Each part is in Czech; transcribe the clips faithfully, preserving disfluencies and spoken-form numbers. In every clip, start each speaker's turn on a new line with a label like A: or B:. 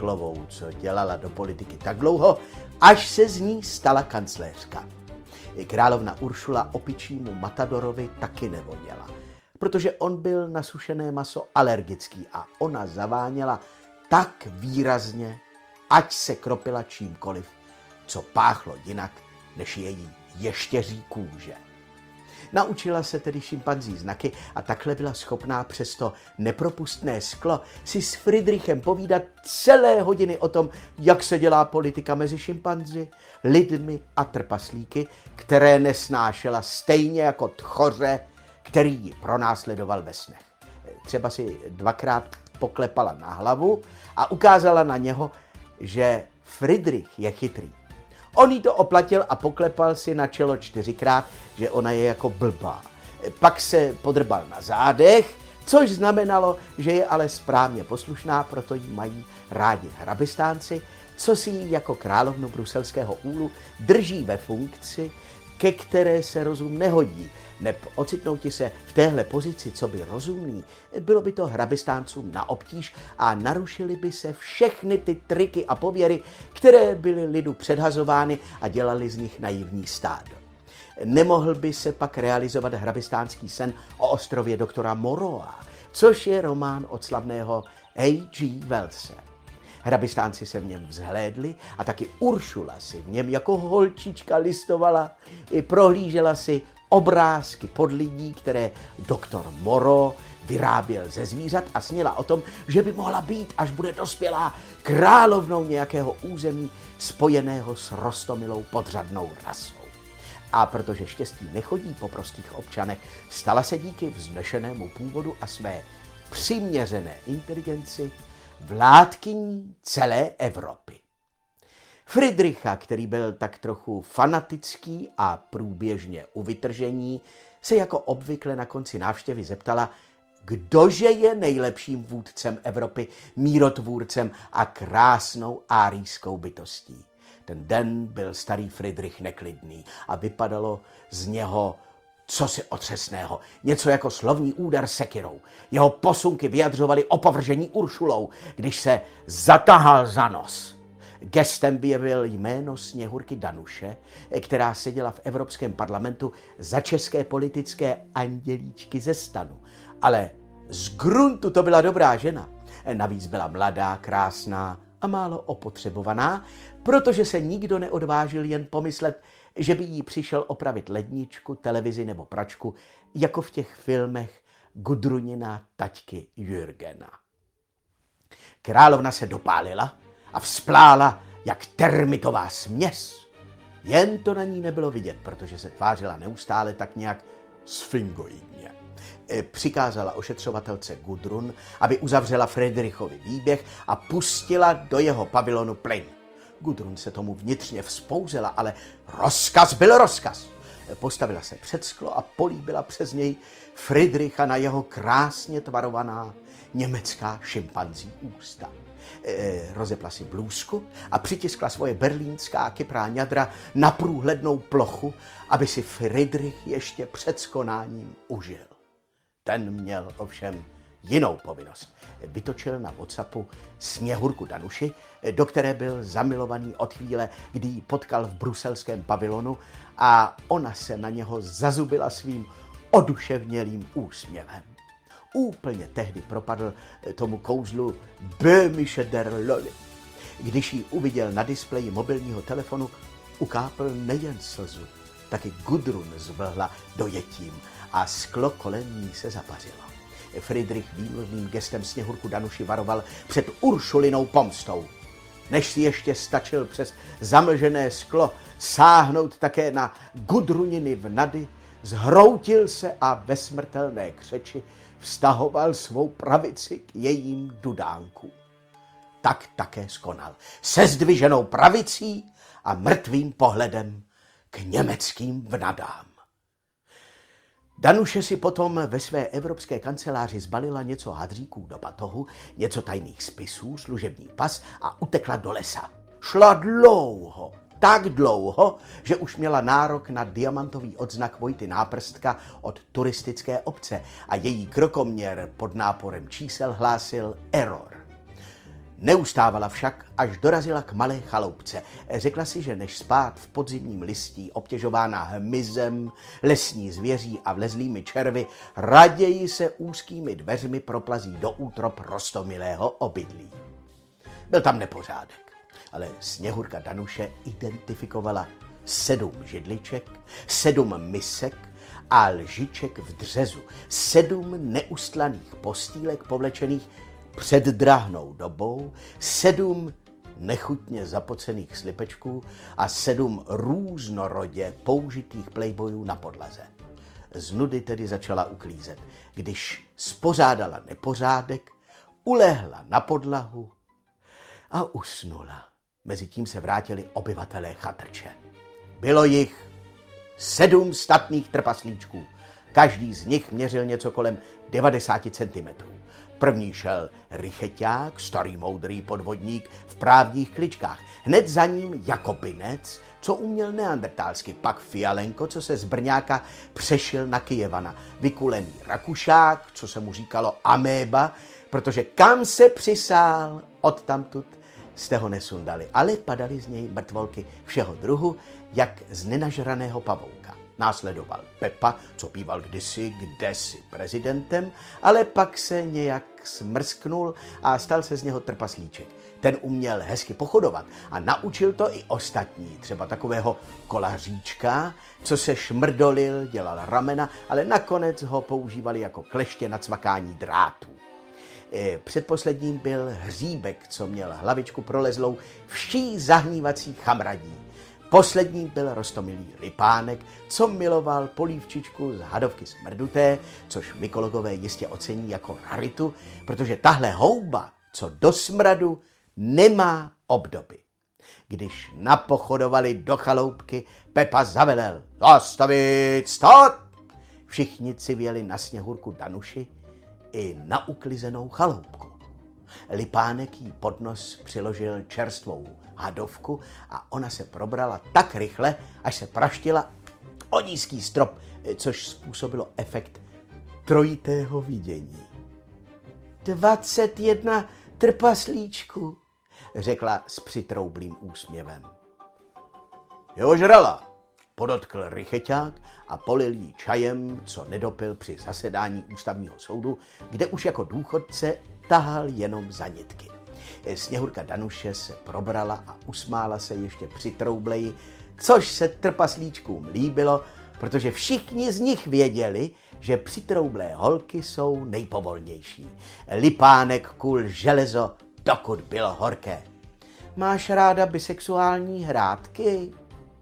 A: Merklovou, co dělala do politiky tak dlouho, až se z ní stala kancléřka. Královna Uršula opičímu Matadorovi taky nevoněla, protože on byl na sušené maso alergický a ona zaváněla tak výrazně, ať se kropila čímkoliv, co páchlo jinak než její ještěří kůže. Naučila se tedy šimpanzí znaky a takhle byla schopná přes to nepropustné sklo si s Friedrichem povídat celé hodiny o tom, jak se dělá politika mezi šimpanzi, lidmi a trpaslíky, které nesnášela stejně jako tchoře, který ji pronásledoval ve snech. Třeba si dvakrát poklepala na hlavu a ukázala na něho, že Friedrich je chytrý. On jí to oplatil a poklepal si na čelo čtyřikrát, že ona je jako blbá. Pak se podrbal na zádech, což znamenalo, že je ale správně poslušná, proto jí mají rádi hrabistánci, co si ji jako královnu bruselského úlu drží ve funkci, ke které se rozum nehodí. Neb ocitnouti se v téhle pozici, co by rozumný, bylo by to hrabistáncům na obtíž a narušily by se všechny ty triky a pověry, které byly lidu předhazovány a dělali z nich naivní stádo. Nemohl by se pak realizovat hrabistánský sen o ostrově doktora Moreau, což je román od slavného H G Wellse. Hrabistánci se v něm vzhlédli a taky Uršula si v něm jako holčička listovala, i prohlížela si obrázky podlidí, které doktor Moreau vyráběl ze zvířat a snila o tom, že by mohla být, až bude dospělá, královnou nějakého území spojeného s roztomilou podřadnou rasou. A protože štěstí nechodí po prostých občanech, stala se díky vznešenému původu a své přiměřené inteligenci vládkyní celé Evropy. Friedricha, který byl tak trochu fanatický a průběžně u vytržení, se jako obvykle na konci návštěvy zeptala, kdože je nejlepším vůdcem Evropy, mírotvůrcem a krásnou árijskou bytostí. Ten den byl starý Friedrich neklidný a vypadalo z něho cosi otřesného, něco jako slovní úder sekirou. Jeho posunky vyjadřovaly opovržení Uršulou, když se zatahal za nos. Gestem vyjevil jméno Sněhurky Danuše, která seděla v Evropském parlamentu za české politické andělíčky ze stanu. Ale z gruntu to byla dobrá žena. Navíc byla mladá, krásná a málo opotřebovaná, protože se nikdo neodvážil jen pomyslet, že by jí přišel opravit ledničku, televizi nebo pračku, jako v těch filmech Gudrunina taťky Jürgena. Královna se dopálila a vzplála jak termitová směs. Jen to na ní nebylo vidět, protože se tvářila neustále tak nějak sfingoidně. Přikázala ošetřovatelce Gudrun, aby uzavřela Friedrichovi výběh a pustila do jeho pavilonu plyn. Gudrun se tomu vnitřně vzpouzela, ale rozkaz byl rozkaz. Postavila se před sklo a políbila přes něj Friedricha na jeho krásně tvarovaná německá šimpanzí ústa. E, rozepla si blůzku a přitiskla svoje berlínská kyprá ňadra na průhlednou plochu, aby si Friedrich ještě před skonáním užil. Ten měl ovšem jinou povinnost. Vytočil na WhatsAppu Sněhurku Danuši, do které byl zamilovaný od chvíle, kdy ji potkal v bruselském pavilonu a ona se na něho zazubila svým oduševnělým úsměvem. Úplně tehdy propadl tomu kouzlu Böhmische der Lolly. Když ji uviděl na displeji mobilního telefonu, ukápl nejen slzu, taky Gudrun zvlhla dojetím a sklo kolem ní se zapařilo. Friedrich výmluvným gestem Sněhurku Danuši varoval před Uršulinou pomstou. Než si ještě stačil přes zamlžené sklo sáhnout také na Gudruniny vnady, zhroutil se a ve smrtelné křeči vztahoval svou pravici k jejím dudánku. Tak také skonal, se zdviženou pravicí a mrtvým pohledem k německým vnadám. Danuše si potom ve své evropské kanceláři zbalila něco hadříků do batohu, něco tajných spisů, služební pas a utekla do lesa. Šla dlouho, tak dlouho, že už měla nárok na diamantový odznak Vojty Náprstka od turistické obce a její krokoměr pod náporem čísel hlásil error. Neustávala však, až dorazila k malé chaloupce. Řekla si, že než spát v podzimním listí, obtěžována hmyzem, lesní zvěří a vlezlými červy, raději se úzkými dveřmi proplazí do útrop roztomilého obydlí. Byl tam nepořádek, ale Sněhurka Danuše identifikovala sedm židliček, sedm misek a lžiček v dřezu, sedm neustlaných postýlek povlečených před drahnou dobou, sedm nechutně zapocených slipečků a sedm různorodě použitých playboyů na podlaze. Z nudy tedy začala uklízet. Když spořádala nepořádek, ulehla na podlahu a usnula. Mezitím se vrátili obyvatelé chatrče. Bylo jich sedm statných trpaslíčků. Každý z nich měřil něco kolem devadesát centimetrů. První šel Rycheťák, starý moudrý podvodník v právních kličkách. Hned za ním Jakobinec, co uměl neandertálsky, pak Fialenko, co se z Brňáka přešil na Kyjevana. Vykulený Rakušák, co se mu říkalo améba, protože kam se přisál, odtamtud jste ho nesundali, ale padaly z něj mrtvolky všeho druhu, jak z nenažraného pavouka. Následoval Pepa, co býval kdysi, kdesi prezidentem, ale pak se nějak smrsknul a stal se z něho trpaslíček. Ten uměl hezky pochodovat a naučil to i ostatní, třeba takového Kolaříčka, co se šmrdolil, dělal ramena, ale nakonec ho používali jako kleště na cvakání drátů. Předposledním byl Hříbek, co měl hlavičku prolezlou vší zahnívací chamradí. Posledním byl roztomilý Lipánek, co miloval polívčičku z hadovky smrduté, což mykologové jistě ocení jako raritu, protože tahle houba, co do smradu, nemá obdoby. Když napochodovali do chaloupky, Pepa zavelel: zastavit, stát! Všichni civěli na Sněhurku Danuši i na uklizenou chaloupku. Lipánek jí pod nos přiložil čerstvou hadovku a ona se probrala tak rychle, až se praštila o nízký strop, což způsobilo efekt trojitého vidění. Dvacet jedna trpaslíčků, řekla s přitroublým úsměvem. Jo, žrala, podotkl Rycheťák a polil jí čajem, co nedopil při zasedání ústavního soudu, kde už jako důchodce tahal jenom za nitky. Sněhurka Danuše se probrala a usmála se ještě přitροubleji, což se trpaslíčkům líbilo, protože všichni z nich věděli, že přitroublé holky jsou nejpovolnější. Lipánek kul železo, dokud bylo horké. Máš ráda bisexuální hrátky?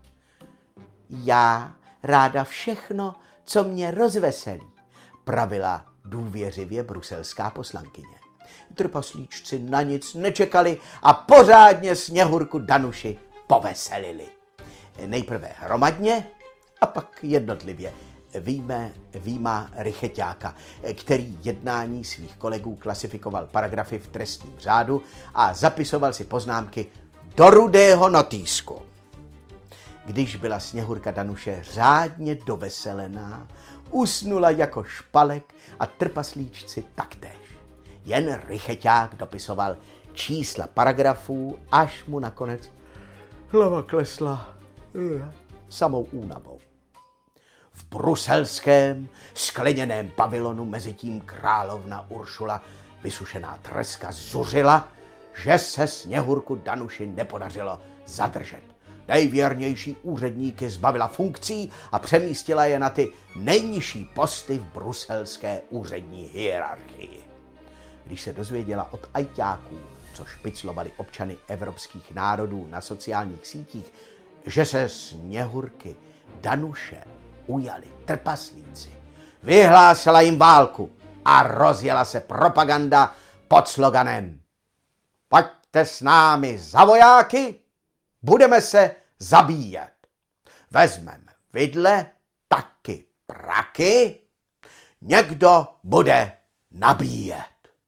A: Já ráda všechno, co mě rozveselí, pravila důvěřivě bruselská poslankyně. Trpaslíčci na nic nečekali a pořádně Sněhurku Danuši poveselili. Nejprve hromadně a pak jednotlivě. Víme, výjima Rycheťáka, který jednání svých kolegů klasifikoval paragrafy v trestním řádu a zapisoval si poznámky do rudého notýsku. Když byla Sněhurka Danuše řádně doveselená, usnula jako špalek a trpaslíčci taktéž. Jen Rycheťák dopisoval čísla paragrafů, až mu nakonec hlava klesla samou únavou. V bruselském skleněném pavilonu mezitím královna Uršula, vysušená treska, zuřila, že se Sněhurku Danuši nepodařilo zadržet. Nejvěrnější úředníky zbavila funkcí a přemístila je na ty nejnižší posty v bruselské úřední hierarchii. Když se dozvěděla od ajťáků, co špiclovali občany evropských národů na sociálních sítích, že se Sněhurky Danuše ujali trpaslíci, vyhlásila jim válku a rozjela se propaganda pod sloganem: pojďte s námi za vojáky, budeme se zabíjet. Vezmeme vidle, taky praky, někdo bude nabíjet.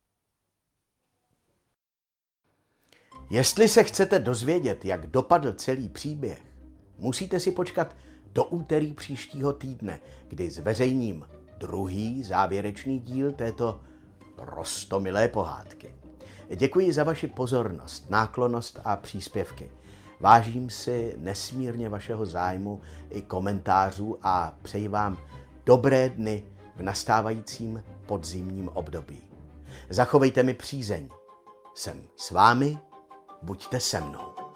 A: Jestli se chcete dozvědět, jak dopadl celý příběh, musíte si počkat do úterý příštího týdne, kdy zveřejním druhý závěrečný díl této roztomilé pohádky. Děkuji za vaši pozornost, náklonnost a příspěvky. Vážím si nesmírně vašeho zájmu i komentářů a přeji vám dobré dny v nastávajícím podzimním období. Zachovejte mi přízeň. Jsem s vámi, buďte se mnou.